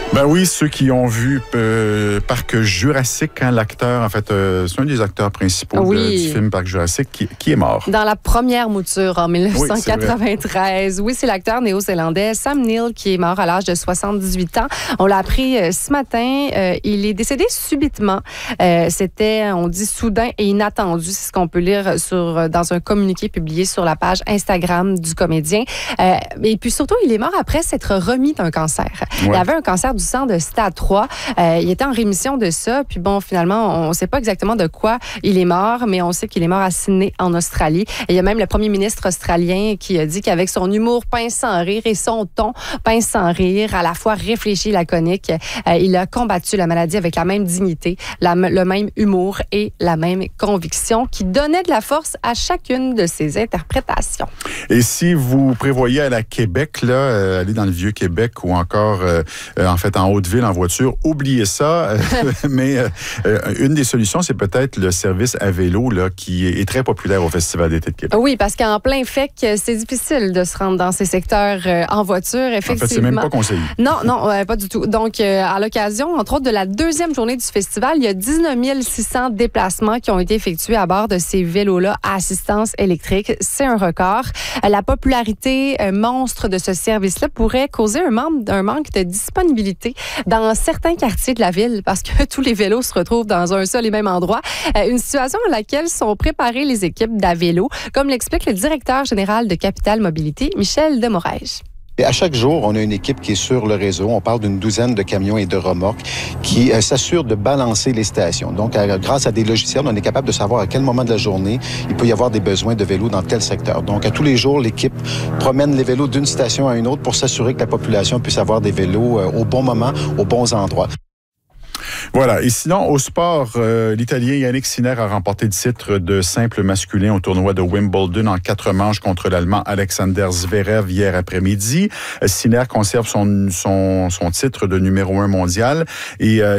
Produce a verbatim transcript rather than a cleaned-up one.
Ben oui, ceux qui ont vu euh, Parc Jurassique, hein, l'acteur, en fait, euh, c'est un des acteurs principaux oui. de, du film Parc Jurassique qui, qui est mort. Dans la première mouture en dix-neuf cent quatre-vingt-treize. Oui, oui, c'est l'acteur néo-zélandais Sam Neill qui est mort à l'âge de soixante-dix-huit ans. On l'a appris euh, ce matin. Euh, il est décédé subitement. Euh, c'était, on dit, soudain et inattendu. C'est ce qu'on peut lire sur, dans un communiqué publié sur la page Instagram du comédien. Euh, et puis surtout, il est mort après s'être remis d'un cancer. Ouais. Il avait un cancer du sang de stade trois. Euh, il était en rémission de ça. Puis bon, finalement, on ne sait pas exactement de quoi il est mort, mais on sait qu'il est mort à Sydney, en Australie. Et il y a même le premier ministre australien qui a dit qu'avec son humour pince sans rire et son ton pince sans rire, à la fois réfléchi et laconique, euh, il a combattu la maladie avec la même dignité, la, le même humour et la même conviction qui donnait de la force à chacune de ses interprétations. Et si vous prévoyez aller à Québec, là, euh, aller dans le Vieux-Québec ou encore, euh, euh, en fait, en Haute-Ville, en voiture, oubliez ça. Mais euh, une des solutions, c'est peut-être le service à vélo là, qui est très populaire au Festival d'été de Québec. Oui, parce qu'en plein fait, c'est difficile de se rendre dans ces secteurs euh, en voiture, effectivement. En fait, c'est même pas conseillé. Non, non, euh, pas du tout. Donc, euh, à l'occasion, entre autres, de la deuxième journée du festival, il y a dix-neuf mille six cents déplacements qui ont été effectués à bord de ces vélos-là à assistance électrique. C'est un record. Euh, la popularité euh, monstre de ce service-là pourrait causer un, manque, un manque de disponibilité dans certains quartiers de la ville parce que tous les vélos se retrouvent dans un seul et même endroit. Euh, une situation à laquelle sont préparées les équipes d'Avélo, comme l'explique le directeur général de Capital Mobilité, Michel Demorège. Et à chaque jour, on a une équipe qui est sur le réseau. On parle d'une douzaine de camions et de remorques qui euh, s'assurent de balancer les stations. Donc, à, grâce à des logiciels, on est capable de savoir à quel moment de la journée il peut y avoir des besoins de vélos dans tel secteur. Donc, à tous les jours, l'équipe promène les vélos d'une station à une autre pour s'assurer que la population puisse avoir des vélos euh, au bon moment, aux bons endroits. Voilà. Et sinon, au sport, euh, l'Italien Yannick Sinner a remporté le titre de simple masculin au tournoi de Wimbledon en quatre manches contre l'Allemand Alexander Zverev hier après-midi. Sinner conserve son, son, son titre de numéro un mondial et euh,